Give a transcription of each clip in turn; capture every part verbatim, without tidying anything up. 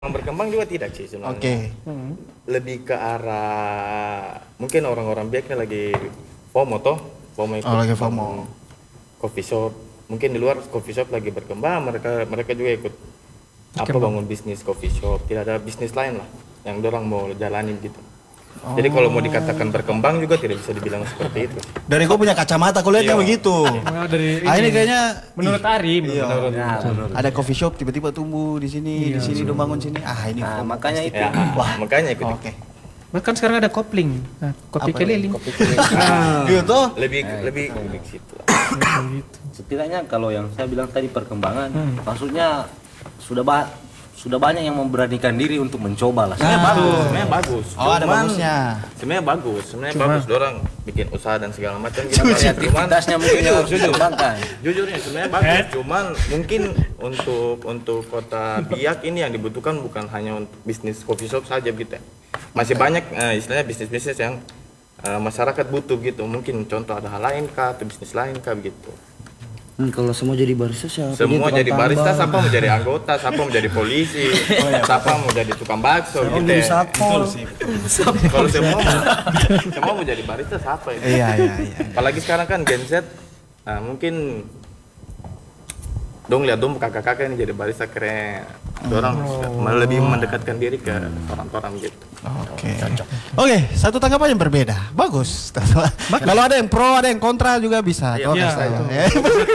Yang berkembang juga tidak sih sebenarnya. Oke. Hmm. Lebih ke arah mungkin orang-orang biaknya lagi FOMO toh, FOMO ikut Oh, lagi bangun FOMO. coffee shop. Mungkin di luar coffee shop lagi berkembang, mereka mereka juga ikut apa Berkembang. bangun bisnis coffee shop. Tidak ada bisnis lain lah yang dorang mau jalanin gitu. Jadi kalau mau dikatakan berkembang juga tidak bisa dibilang seperti itu. Dari gue punya kacamata, aku lihatnya Iya. begitu. Oh, dari Ah, ini kayaknya menurut Ari, Iya. menurut ada coffee shop tiba-tiba tumbuh di sini, di sini udah bangun sini. Ah, ini Nah, FOMO makanya pasti. itu. Ya, wah makanya ikut. Oke. Bahkan sekarang ada kopling, nah, kopi Apa keliling. Kopi keliling. Ah, Gitu. Lebih lebih lebih ke situ. gitu. Setidaknya kalau yang saya bilang tadi perkembangan, Hmm. maksudnya sudah ba sudah banyak yang memberanikan diri untuk mencoba lah. Sebenarnya bagus, sebenarnya bagus. Oh, ada Cuman, bagusnya. Sebenarnya bagus, sebenarnya Cuma- bagus. Dorang bikin usaha dan segala macam. Gitu. Kreativitasnya mungkin yang harus dikembangkan. Jujurnya sebenarnya bagus, cuman mungkin untuk untuk kota Biak ini yang dibutuhkan bukan hanya untuk bisnis coffee shop saja gitu ya. Masih banyak eh, istilahnya bisnis-bisnis yang eh, masyarakat butuh gitu. Mungkin contoh ada hal lain kah atau bisnis lain kah begitu. Hmm, kalau semua jadi barista siapa? Semua Dia jadi tukang barista, tambal. siapa mau jadi anggota, siapa mau jadi polisi, siapa mau jadi tukang bakso Oh, gitu jadi ya. satpol. Kalau semua semua mau jadi barista siapa itu? Iya, iya, iya. Apalagi sekarang kan Gen Z, nah, mungkin dong lihat dong kakak-kakak ini jadi barista keren. Orang malah lebih mendekatkan diri ke orang-orang gitu. Oke. Oke, satu tanggapan yang berbeda. Bagus. Kalau ada yang pro, ada yang kontra juga bisa. Iya, Kau iya, kasih tahu. betul. Ya.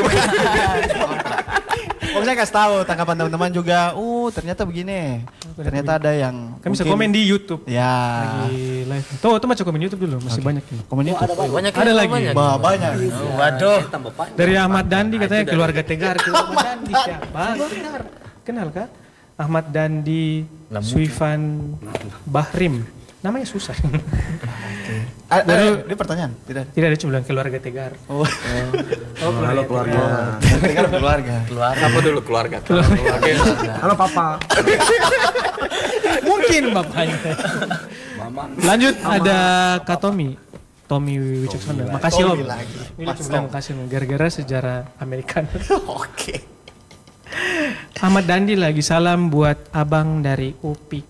Pokoknya kasih tahu tanggapan teman-teman juga. Uh, ternyata begini. Ternyata ada yang Kan bisa mungkin- komen di YouTube. Ya. Lagi live. Tuh, tuh macam komen YouTube dulu, masih banyak ini. Komen itu. Banyak Ada yang lagi. banyak. Bah, banyak. Oh, waduh. Tambah banyak. Dari Ahmad Dandi katanya keluarga Tegar. Keluarga Dandi siapa? Kenal. Kenal kan? Ahmad Dandi, Suifan Bahrim. Namanya susah. Ah, ada, dia pertanyaan? Tidak. Tidak ada cuma bilang keluarga Tegar. Oh. Halo keluarga. Tegar keluarga. Apa dulu keluarga? Oke. Halo papa. Mungkin bapaknya. Lanjut ada Kak Tommy. Tommy Wicaksana. Makasih Om. Tommy lagi. Ini lucu bilang makasih Om. Gara-gara sejarah Amerika. Oke. Ahmad Dandi lagi salam buat abang dari Upik.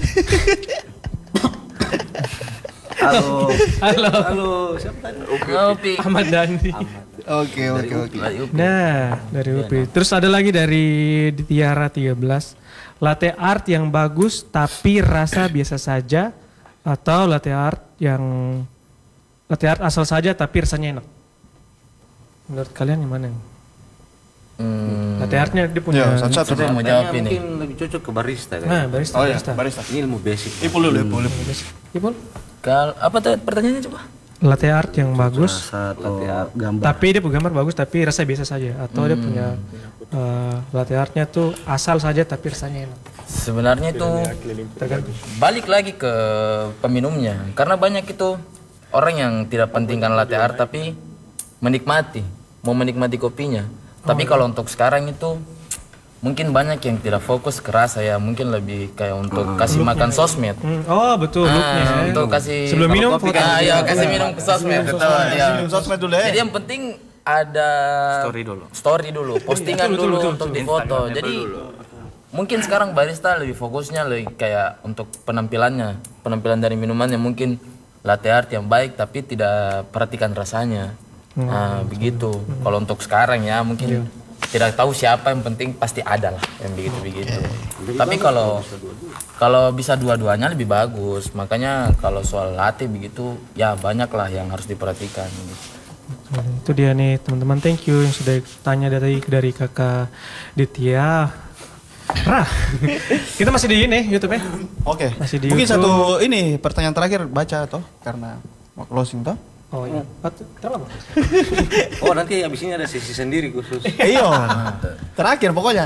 Halo. Halo. Halo, siapa tadi? Opi. Ahmad Dandi. Oke, oke, oke. Nah, dari U P. Terus ada lagi dari Tiara tiga belas. Latte art yang bagus tapi rasa biasa saja atau latte art yang latte art asal saja tapi rasanya enak. Menurut kalian yang mana? Hmm. Latte artnya dia punya. Ya, satu-satu. Saya mau Jawab jawab ini. Mungkin lebih cocok ke barista kan. Nah, barista, Oh ya, barista. barista. Ini ilmu basic. Ipul dulu, Ipul. Ipul. Ipul? Kal apa tuh pertanyaannya coba? Latte art yang bagus Rasa atau Latte art. gambar. tapi dia punya gambar bagus tapi rasa biasa saja atau dia punya uh, latte artnya tuh asal saja tapi rasanya enak. Sebenarnya itu Tergantung. balik lagi ke peminumnya. Karena banyak itu orang yang tidak pentingkan latte art tapi menikmati, mau menikmati kopinya. Tapi kalau untuk sekarang itu mungkin banyak yang tidak fokus ke rasa ya, mungkin lebih kayak untuk kasih makan sosmed. Hmm, oh betul looknya. Ah, ya. untuk kasih Sebelum minum kopi foto. kan, ya kasih minum ke sosmed, betul ya. Minum sosmed dulu ya. Jadi yang penting ada Story dulu. story dulu, postingan Betul, dulu betul, untuk betul. difoto. Jadi mungkin sekarang barista lebih fokusnya lebih kayak untuk penampilannya, penampilan dari minumannya mungkin latte art yang baik tapi tidak perhatikan rasanya. Nah begitu. Kalau untuk sekarang ya mungkin tidak tahu siapa, yang penting pasti ada lah yang begitu-begitu. Tapi kalau kalau bisa dua-duanya lebih bagus. Makanya kalau soal latte begitu ya banyak lah yang harus diperhatikan. Nah, itu dia nih teman-teman, thank you yang sudah tanya dari dari kakak Ditya. Rah, kita masih di ini YouTube ya. Oke. Masih di Mungkin YouTube. satu ini pertanyaan terakhir baca toh karena mau closing toh. Oh iya. Patu, terlalu. Oh nanti abis ini ada sesi sendiri khusus. Iya. Terakhir pokoknya.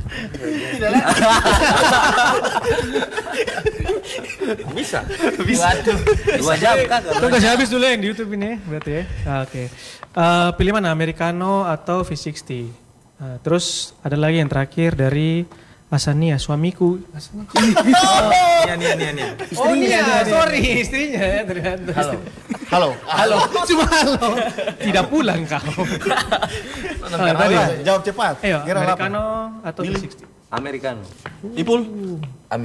Bisa. Waduh, dua jam kan? Kita kasih habis dulu yang di YouTube ini ya, berarti ya. Ah, Oke. Eh, pilih mana, Americano atau V enam puluh? Nah, terus ada lagi yang terakhir dari Asania, suamiku. Asania. Nia, Nia, Nia, Nia. Oh iya, sorry, istrinya ya ternyata. Halo. Halo. Halo, cuma halo. Tidak pulang kau. Ah, tadi. Ayo, jawab cepat. Ayo, Kira apa? Americano atau V enam puluh? Americano. Ipul?